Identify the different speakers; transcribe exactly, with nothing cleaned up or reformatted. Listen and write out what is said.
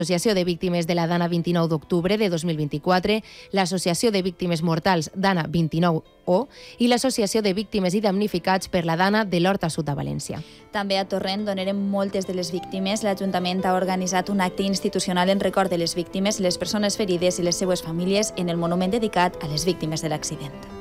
Speaker 1: l'Associació de Víctimes de la Dana vint-i-nou d'octubre de dos mil vint-i-quatre, l'Associació de Víctimes Mortals Dana vint-i-nou O i l'Associació de Víctimes i Damnificats per la Dana de l'Horta Sud de València.
Speaker 2: També a Torrent, d'on eren moltes de les víctimes, l'Ajuntament ha organitzat un acte institucional en record de les víctimes, les persones ferides i les seues famílies en el monument dedicat a les víctimes de l'accident.